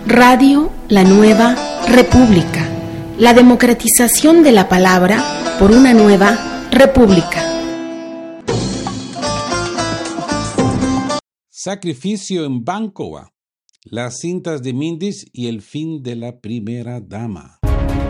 Radio La Nueva República. La democratización de la palabra por una nueva república. Sacrificio en Bancova. Las cintas de Mindich y el fin de la primera dama.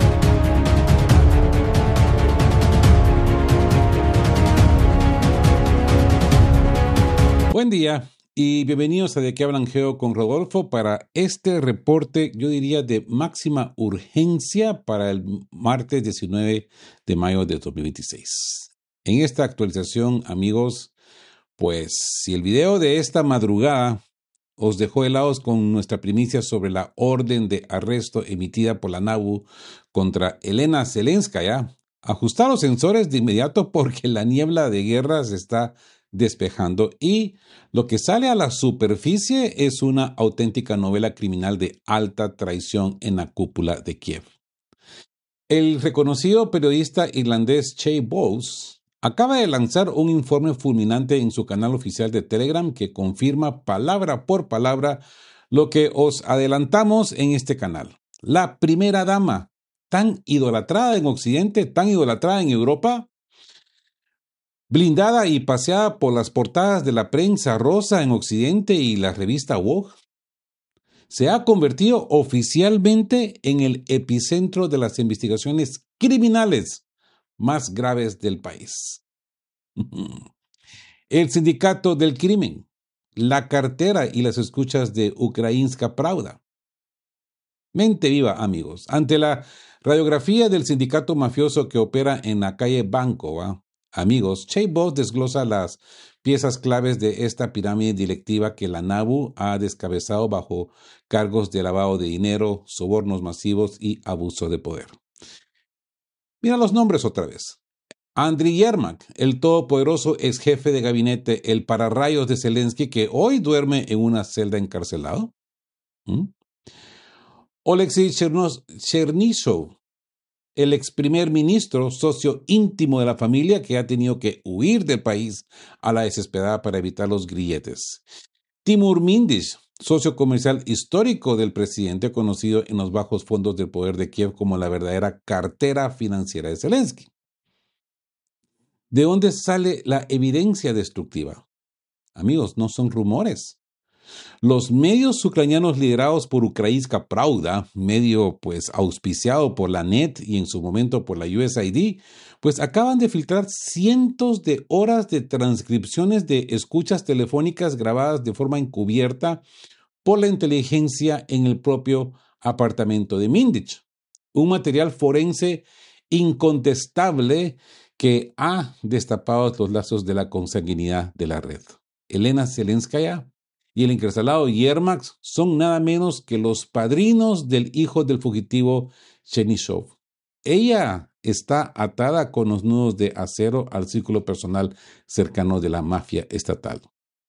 Buen día y bienvenidos a De qué hablan Geo con Rodolfo para este reporte, yo diría, de máxima urgencia para el martes 19 de mayo de 2026. En esta actualización, amigos, pues si el video de esta madrugada os dejó helados con nuestra primicia sobre la orden de arresto emitida por la NABU contra Elena Zelenskaya, ajustad los sensores de inmediato porque la niebla de guerra se está despejando y lo que sale a la superficie es una auténtica novela criminal de alta traición en la cúpula de Kiev. El reconocido periodista irlandés Shea Bowes acaba de lanzar un informe fulminante en su canal oficial de Telegram que confirma palabra por palabra lo que os adelantamos en este canal. La primera dama, tan idolatrada en Occidente, tan idolatrada en Europa, blindada y paseada por las portadas de la prensa rosa en Occidente y la revista Vogue, se ha convertido oficialmente en el epicentro de las investigaciones criminales más graves del país. El sindicato del crimen, la cartera y las escuchas de Ukrainska Pravda. Mente viva, amigos. Ante la radiografía del sindicato mafioso que opera en la calle Bancova, amigos, Shea Bowes desglosa las piezas claves de esta pirámide directiva que la NABU ha descabezado bajo cargos de lavado de dinero, sobornos masivos y abuso de poder. Mira los nombres otra vez. Andriy Yermak, el todopoderoso ex jefe de gabinete, el pararrayos de Zelensky, que hoy duerme en una celda encarcelado. Oleksiy Chernyshev, el ex primer ministro, socio íntimo de la familia, que ha tenido que huir del país a la desesperada para evitar los grilletes. Timur Mindich, socio comercial histórico del presidente, conocido en los bajos fondos del poder de Kiev como la verdadera cartera financiera de Zelensky. ¿De dónde sale la evidencia destructiva? Amigos, no son rumores. Los medios ucranianos liderados por Ukrainska Pravda, medio pues auspiciado por la NET y en su momento por la USAID, pues acaban de filtrar cientos de horas de transcripciones de escuchas telefónicas grabadas de forma encubierta por la inteligencia en el propio apartamento de Mindich. Un material forense incontestable que ha destapado los lazos de la consanguinidad de la red. Elena Zelenskaya y el encarcelado Yermak son nada menos que los padrinos del hijo del fugitivo Chernyshev. Ella está atada con los nudos de acero al círculo personal cercano de la mafia estatal.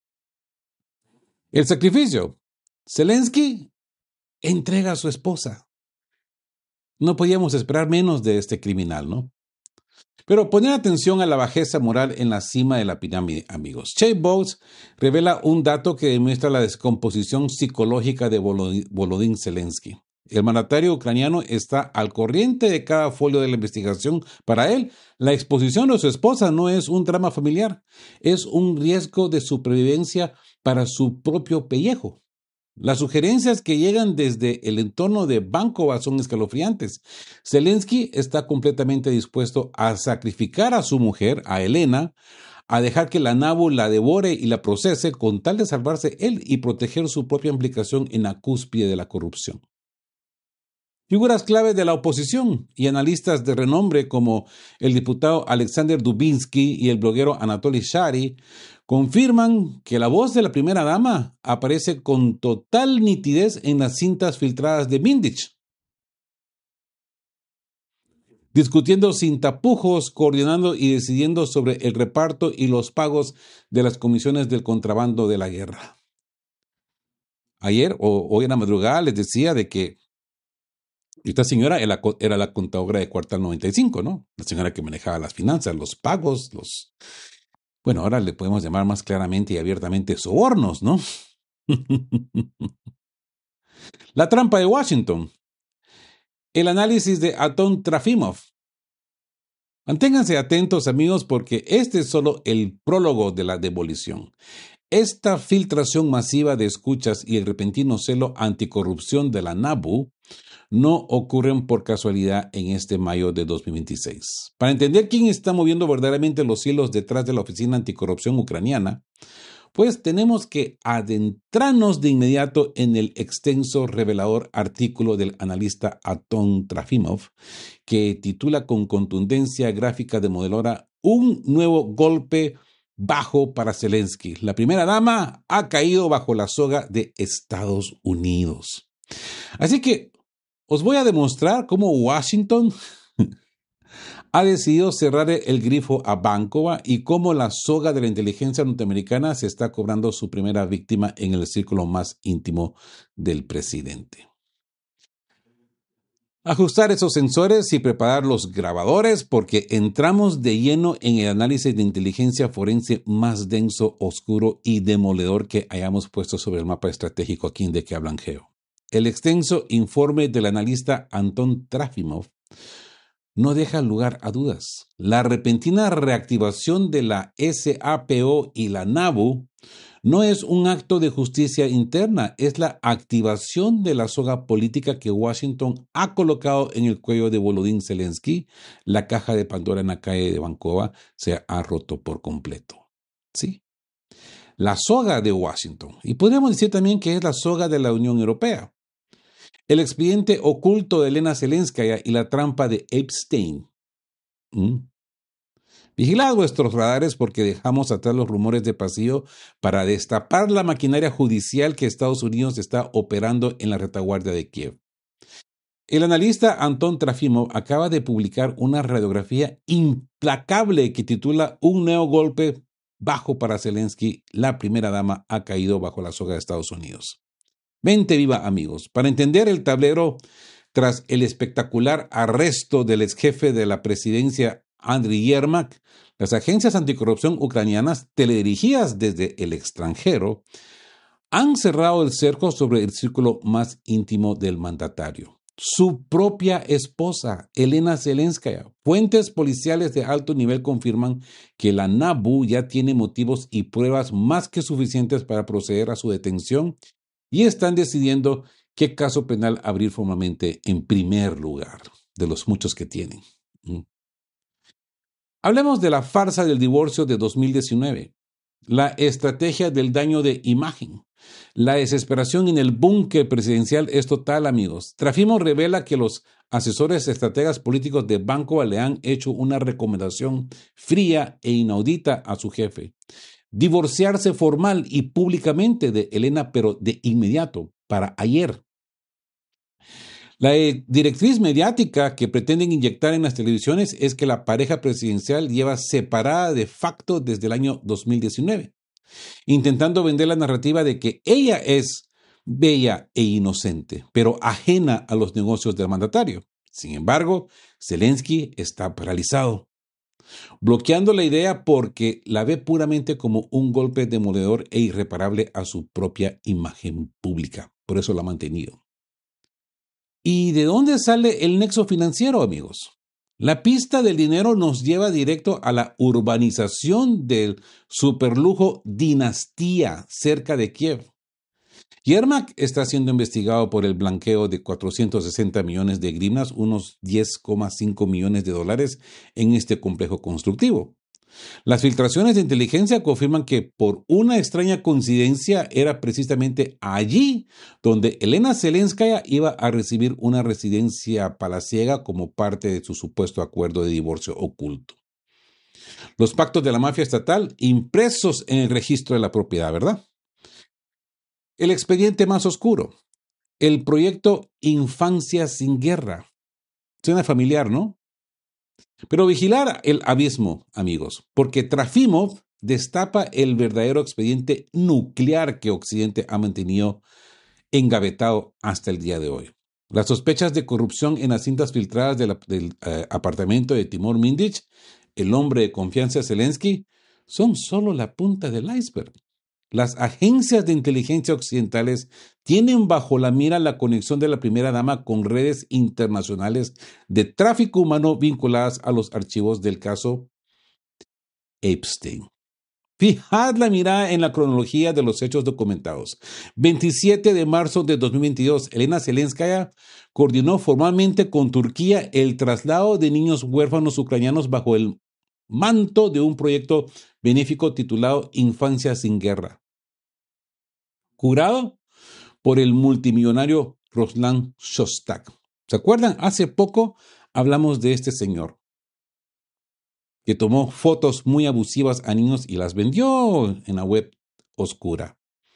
El sacrificio. Zelensky entrega a su esposa. No podíamos esperar menos de este criminal, ¿no? Pero poner atención a la bajeza moral en la cima de la pirámide, amigos. Shea Bowes revela un dato que demuestra la descomposición psicológica de Volodymyr Zelensky. El mandatario ucraniano está al corriente de cada folio de la investigación. Para él, la exposición de su esposa no es un drama familiar, es un riesgo de supervivencia para su propio pellejo. Las sugerencias que llegan desde el entorno de Bancova son escalofriantes. Zelensky está completamente dispuesto a sacrificar a su mujer, a Elena, a dejar que la NABU la devore y la procese con tal de salvarse él y proteger su propia implicación en la cúspide de la corrupción. Figuras clave de la oposición y analistas de renombre como el diputado Alexander Dubinsky y el bloguero Anatoly Shary confirman que la voz de la primera dama aparece con total nitidez en las cintas filtradas de Mindich, discutiendo sin tapujos, coordinando y decidiendo sobre el reparto y los pagos de las comisiones del contrabando de la guerra. Ayer o hoy en la madrugada les decía de que esta señora era la contadora de Cuartal 95, ¿no? La señora que manejaba las finanzas, los pagos, bueno, ahora le podemos llamar más claramente y abiertamente sobornos, ¿no? La trampa de Washington. El análisis de Anton Trafimov. Manténganse atentos, amigos, porque este es solo el prólogo de la demolición. Esta filtración masiva de escuchas y el repentino celo anticorrupción de la NABU no ocurren por casualidad en este mayo de 2026. Para entender quién está moviendo verdaderamente los hilos detrás de la Oficina Anticorrupción Ucraniana, pues tenemos que adentrarnos de inmediato en el extenso revelador artículo del analista Anton Trafimov, que titula con contundencia gráfica demoledora "Un nuevo golpe bajo para Zelensky. La primera dama ha caído bajo la soga de Estados Unidos". Así que os voy a demostrar cómo Washington ha decidido cerrar el grifo a Bankova y cómo la soga de la inteligencia norteamericana se está cobrando su primera víctima en el círculo más íntimo del presidente. Ajustar esos sensores y preparar los grabadores porque entramos de lleno en el análisis de inteligencia forense más denso, oscuro y demoledor que hayamos puesto sobre el mapa estratégico aquí en De Qué Hablan Geo. El extenso informe del analista Anton Trafimov no deja lugar a dudas. La repentina reactivación de la SAPO y la NABU no es un acto de justicia interna, es la activación de la soga política que Washington ha colocado en el cuello de Volodymyr Zelensky. La caja de Pandora en la calle de Bankova se ha roto por completo. Sí. La soga de Washington. Y podríamos decir también que es la soga de la Unión Europea. El expediente oculto de Elena Zelenskaya y la trampa de Epstein. Vigilad vuestros radares porque dejamos atrás los rumores de pasillo para destapar la maquinaria judicial que Estados Unidos está operando en la retaguardia de Kiev. El analista Anton Trafimov acaba de publicar una radiografía implacable que titula "Un nuevo golpe bajo para Zelensky. La primera dama ha caído bajo la soga de Estados Unidos". Mente viva, amigos. Para entender el tablero tras el espectacular arresto del ex jefe de la presidencia, Andriy Yermak, las agencias anticorrupción ucranianas, teledirigidas desde el extranjero, han cerrado el cerco sobre el círculo más íntimo del mandatario. Su propia esposa, Elena Zelenskaya. Fuentes policiales de alto nivel confirman que la NABU ya tiene motivos y pruebas más que suficientes para proceder a su detención y están decidiendo qué caso penal abrir formalmente en primer lugar de los muchos que tienen. Hablemos de la farsa del divorcio de 2019, la estrategia del daño de imagen. La desesperación en el búnker presidencial es total, amigos. Trafimov revela que los asesores estrategas políticos de Bankova le han hecho una recomendación fría e inaudita a su jefe: divorciarse formal y públicamente de Elena, pero de inmediato, para ayer. La directriz mediática que pretenden inyectar en las televisiones es que la pareja presidencial lleva separada de facto desde el año 2019, intentando vender la narrativa de que ella es bella e inocente, pero ajena a los negocios del mandatario. Sin embargo, Zelensky está paralizado, bloqueando la idea porque la ve puramente como un golpe demoledor e irreparable a su propia imagen pública. Por eso la ha mantenido. ¿Y de dónde sale el nexo financiero, amigos? La pista del dinero nos lleva directo a la urbanización del superlujo Dinastía cerca de Kiev. Yermak está siendo investigado por el blanqueo de 460 millones de hryvnias, unos 10,5 millones de dólares, en este complejo constructivo. Las filtraciones de inteligencia confirman que, por una extraña coincidencia, era precisamente allí donde Elena Zelenskaya iba a recibir una residencia palaciega como parte de su supuesto acuerdo de divorcio oculto. Los pactos de la mafia estatal impresos en el registro de la propiedad, ¿verdad? El expediente más oscuro, el proyecto Infancia sin Guerra. Suena familiar, ¿no? Pero vigilar el abismo, amigos, porque Trafimov destapa el verdadero expediente nuclear que Occidente ha mantenido engavetado hasta el día de hoy. Las sospechas de corrupción en las cintas filtradas del apartamento de Timur Mindich, el hombre de confianza de Zelensky, son solo la punta del iceberg. las agencias de inteligencia occidentales tienen bajo la mira la conexión de la primera dama con redes internacionales de tráfico humano vinculadas a los archivos del caso Epstein. Fijad la mirada en la cronología de los hechos documentados. 27 de marzo de 2022, Elena Zelenskaya coordinó formalmente con Turquía el traslado de niños huérfanos ucranianos bajo el manto de un proyecto benéfico titulado Infancia sin Guerra, curado por el multimillonario Ruslan Shostak. ¿Se acuerdan? Hace poco hablamos de este señor que tomó fotos muy abusivas a niños y las vendió en la web oscura.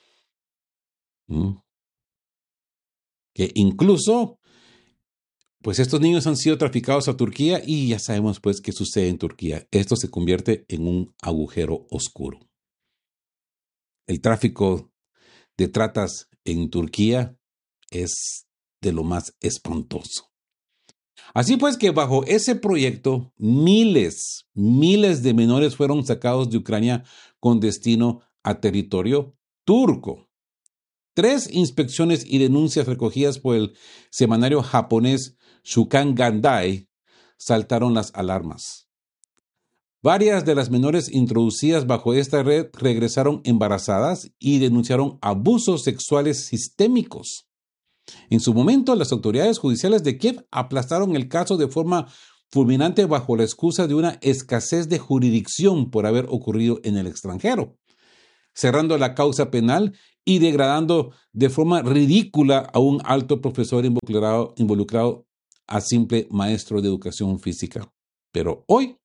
Que incluso, pues estos niños han sido traficados a Turquía y ya sabemos pues qué sucede en Turquía. Esto se convierte en un agujero oscuro. El tráfico de tratas en Turquía es de lo más espantoso. Así pues que bajo ese proyecto, miles de menores fueron sacados de Ucrania con destino a territorio turco. 3 inspecciones y denuncias recogidas por el semanario japonés Shukan Gandai saltaron las alarmas. Varias de las menores introducidas bajo esta red regresaron embarazadas y denunciaron abusos sexuales sistémicos. En su momento, las autoridades judiciales de Kiev aplastaron el caso de forma fulminante bajo la excusa de una escasez de jurisdicción por haber ocurrido en el extranjero, cerrando la causa penal y degradando de forma ridícula a un alto profesor involucrado a simple maestro de educación física. Pero hoy,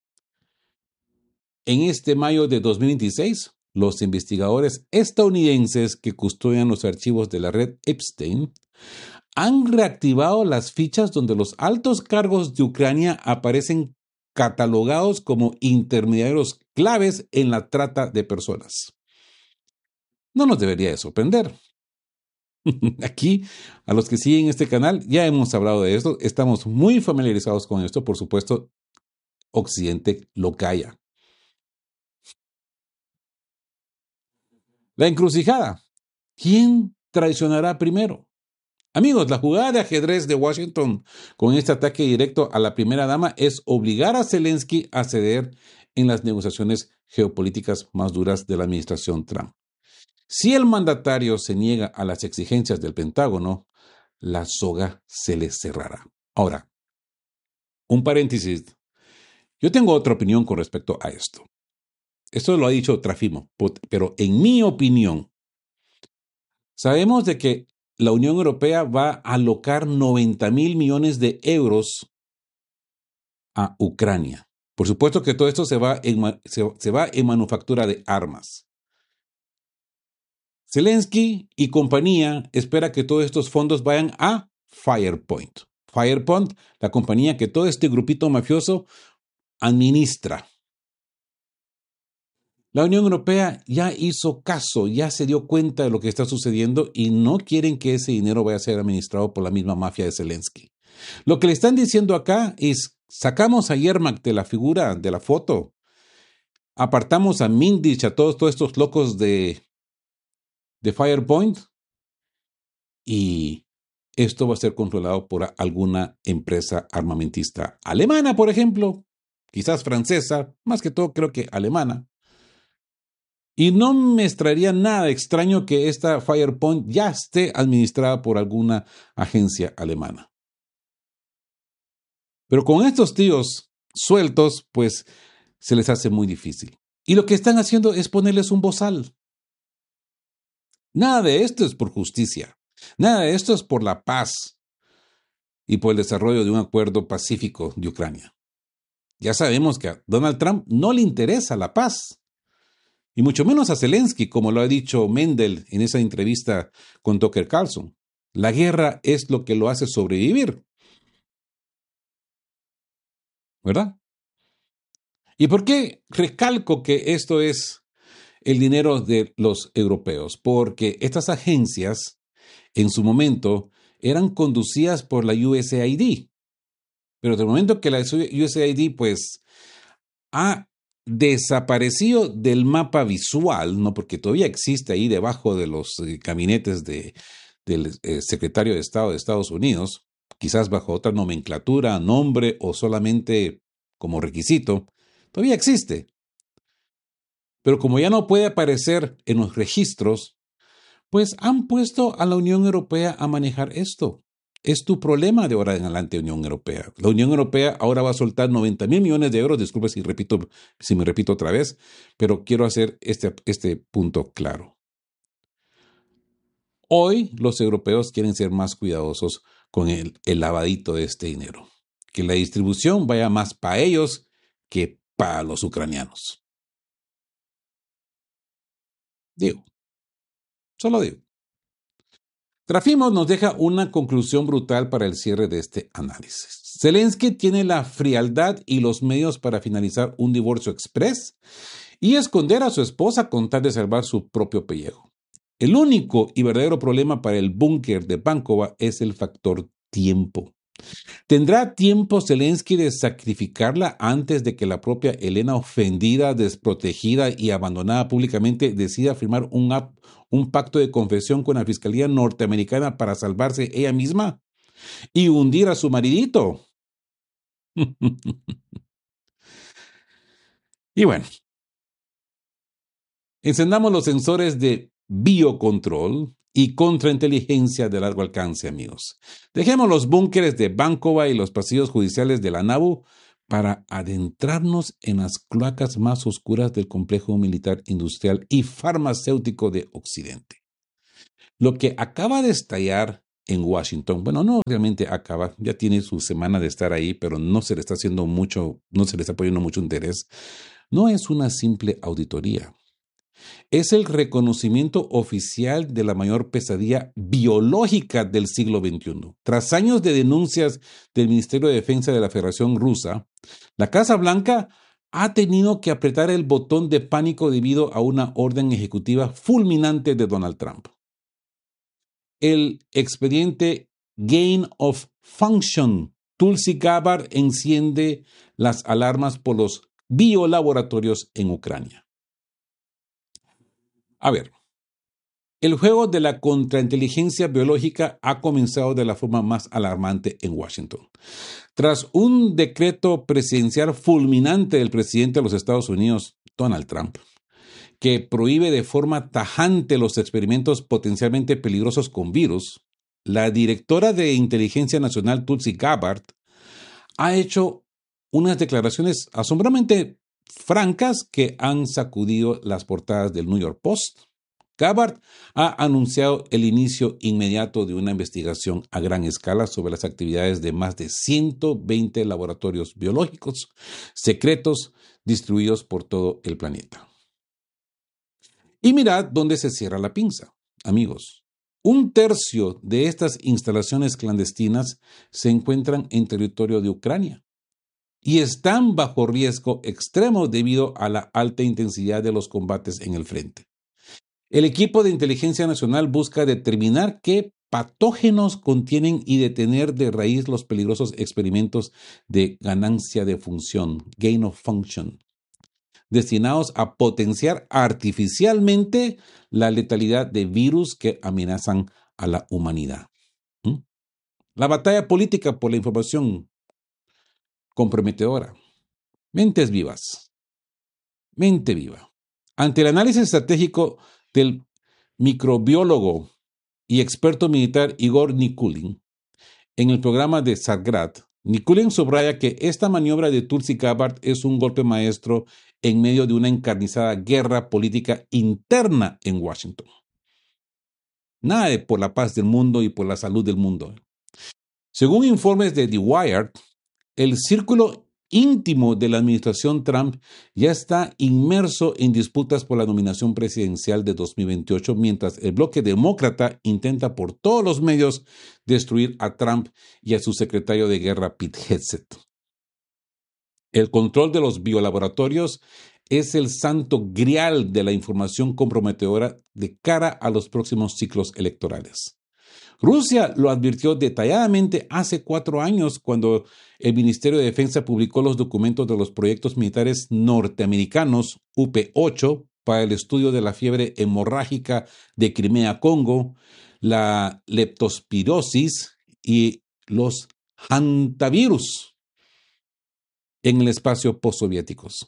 en este mayo de 2026, los investigadores estadounidenses que custodian los archivos de la red Epstein han reactivado las fichas donde los altos cargos de Ucrania aparecen catalogados como intermediarios claves en la trata de personas. No nos debería de sorprender. Aquí, a los que siguen este canal, ya hemos hablado de esto, estamos muy familiarizados con esto, por supuesto, Occidente lo calla. La encrucijada. ¿Quién traicionará primero? Amigos, la jugada de ajedrez de Washington con este ataque directo a la primera dama es obligar a Zelensky a ceder en las negociaciones geopolíticas más duras de la administración Trump. Si el mandatario se niega a las exigencias del Pentágono, la soga se le cerrará. Ahora, un paréntesis. Yo tengo otra opinión con respecto a esto. Esto lo ha dicho Trafimo, pero en mi opinión, sabemos de que la Unión Europea va a alocar 90,000 millones de euros a Ucrania. Por supuesto que todo esto se va en manufactura de armas. Zelensky y compañía espera que todos estos fondos vayan a Firepoint. Firepoint, la compañía que todo este grupito mafioso administra. La Unión Europea ya hizo caso, ya se dio cuenta de lo que está sucediendo y no quieren que ese dinero vaya a ser administrado por la misma mafia de Zelensky. Lo que le están diciendo acá es, sacamos a Yermak de la figura, de la foto, apartamos a Mindich, a todos estos locos de Firepoint y esto va a ser controlado por alguna empresa armamentista alemana, por ejemplo, quizás francesa, más que todo creo que alemana. Y no me extraería nada extraño que esta Firepoint ya esté administrada por alguna agencia alemana. Pero con estos tíos sueltos, pues se les hace muy difícil. Y lo que están haciendo es ponerles un bozal. Nada de esto es por justicia. Nada de esto es por la paz y por el desarrollo de un acuerdo pacífico de Ucrania. Ya sabemos que a Donald Trump no le interesa la paz. Y mucho menos a Zelensky, como lo ha dicho Mendel en esa entrevista con Tucker Carlson. La guerra es lo que lo hace sobrevivir. ¿Verdad? ¿Y por qué recalco que esto es el dinero de los europeos? Porque estas agencias, en su momento, eran conducidas por la USAID. Pero desde el momento que la USAID, pues, ha desapareció del mapa visual, no, porque todavía existe ahí debajo de los gabinetes del secretario de Estado de Estados Unidos, quizás bajo otra nomenclatura, nombre o solamente como requisito, todavía existe. Pero como ya no puede aparecer en los registros, pues han puesto a la Unión Europea a manejar esto. Es tu problema de ahora en adelante, Unión Europea. La Unión Europea ahora va a soltar 90,000 millones de euros. Disculpe si me repito otra vez, pero quiero hacer este punto claro. Hoy los europeos quieren ser más cuidadosos con el lavadito de este dinero. Que la distribución vaya más para ellos que para los ucranianos. Solo digo. Trafimov nos deja una conclusión brutal para el cierre de este análisis. Zelensky tiene la frialdad y los medios para finalizar un divorcio express y esconder a su esposa con tal de salvar su propio pellejo. El único y verdadero problema para el búnker de Bankova es el factor tiempo. ¿Tendrá tiempo Zelensky de sacrificarla antes de que la propia Elena, ofendida, desprotegida y abandonada públicamente, decida firmar un pacto de confesión con la Fiscalía norteamericana para salvarse ella misma y hundir a su maridito? Y bueno, encendamos los sensores de biocontrol y contrainteligencia de largo alcance, amigos. Dejemos los búnkeres de Bankova y los pasillos judiciales de la NABU para adentrarnos en las cloacas más oscuras del complejo militar industrial y farmacéutico de Occidente. Lo que acaba de estallar en Washington, bueno, no realmente acaba, ya tiene su semana de estar ahí, pero no se le está haciendo mucho, no se le está poniendo mucho interés, no es una simple auditoría. Es el reconocimiento oficial de la mayor pesadilla biológica del siglo XXI. Tras años de denuncias del Ministerio de Defensa de la Federación Rusa, la Casa Blanca ha tenido que apretar el botón de pánico debido a una orden ejecutiva fulminante de Donald Trump. El expediente Gain of Function Tulsi Gabbard enciende las alarmas por los biolaboratorios en Ucrania. A ver, el juego de la contrainteligencia biológica ha comenzado de la forma más alarmante en Washington. Tras un decreto presidencial fulminante del presidente de los Estados Unidos, Donald Trump, que prohíbe de forma tajante los experimentos potencialmente peligrosos con virus, la directora de Inteligencia Nacional, Tulsi Gabbard, ha hecho unas declaraciones asombrosamente francas que han sacudido las portadas del New York Post. Gabbard ha anunciado el inicio inmediato de una investigación a gran escala sobre las actividades de más de 120 laboratorios biológicos secretos distribuidos por todo el planeta. Y mirad dónde se cierra la pinza, amigos. 1/3 de estas instalaciones clandestinas se encuentran en territorio de Ucrania y están bajo riesgo extremo debido a la alta intensidad de los combates en el frente. El equipo de inteligencia nacional busca determinar qué patógenos contienen y detener de raíz los peligrosos experimentos de ganancia de función, gain of function, destinados a potenciar artificialmente la letalidad de virus que amenazan a la humanidad. La batalla política por la información comprometedora. Mentes vivas. Mente viva. Ante el análisis estratégico del microbiólogo y experto militar Igor Nikulin, en el programa de Zagrad, Nikulin subraya que esta maniobra de Tulsi Gabbard es un golpe maestro en medio de una encarnizada guerra política interna en Washington. Nada de por la paz del mundo y por la salud del mundo. Según informes de The Wired, el círculo íntimo de la administración Trump ya está inmerso en disputas por la nominación presidencial de 2028, mientras el bloque demócrata intenta por todos los medios destruir a Trump y a su secretario de guerra, Pete Hegseth. El control de los biolaboratorios es el santo grial de la información comprometedora de cara a los próximos ciclos electorales. Rusia lo advirtió detalladamente hace 4 años cuando el Ministerio de Defensa publicó los documentos de los proyectos militares norteamericanos UP-8 para el estudio de la fiebre hemorrágica de Crimea-Congo, la leptospirosis y los hantavirus en el espacio postsoviéticos.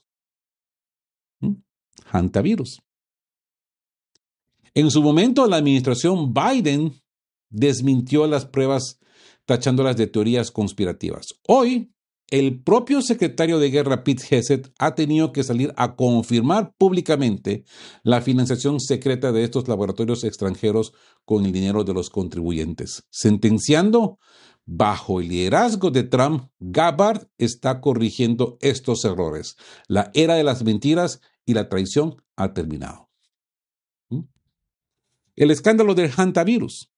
Hantavirus. En su momento, la administración Biden desmintió las pruebas tachándolas de teorías conspirativas. Hoy, el propio secretario de Guerra Pete Hegseth ha tenido que salir a confirmar públicamente la financiación secreta de estos laboratorios extranjeros con el dinero de los contribuyentes, sentenciando: bajo el liderazgo de Trump, Gabbard está corrigiendo estos errores. La era de las mentiras y la traición ha terminado. El escándalo del hantavirus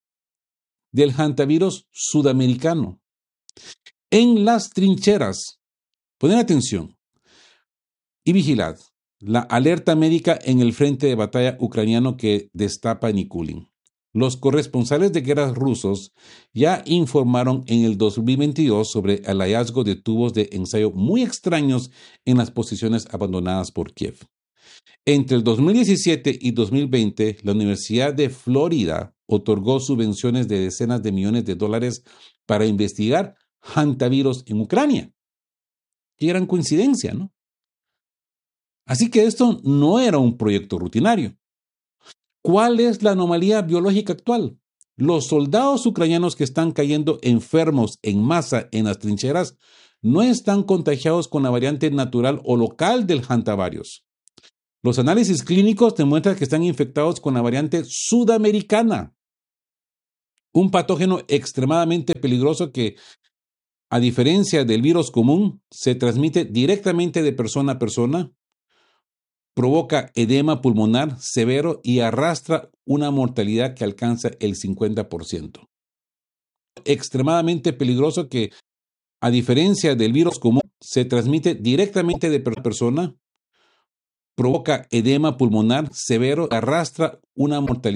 sudamericano. En las trincheras, ponen atención y vigilad la alerta médica en el frente de batalla ucraniano que destapa Nikulin. Los corresponsales de guerras rusos ya informaron en el 2022 sobre el hallazgo de tubos de ensayo muy extraños en las posiciones abandonadas por Kiev. Entre el 2017 y 2020, la Universidad de Florida otorgó subvenciones de decenas de millones de dólares para investigar hantavirus en Ucrania. Qué gran coincidencia, ¿no? Así que esto no era un proyecto rutinario. ¿Cuál es la anomalía biológica actual? Los soldados ucranianos que están cayendo enfermos en masa en las trincheras no están contagiados con la variante natural o local del hantavirus. Los análisis clínicos demuestran que están infectados con la variante sudamericana, un patógeno extremadamente peligroso que, a diferencia del virus común, se transmite directamente de persona a persona, provoca edema pulmonar severo y arrastra una mortalidad que alcanza el 50%. Extremadamente peligroso que, a diferencia del virus común, se transmite directamente de persona, provoca edema pulmonar severo, arrastra una mortalidad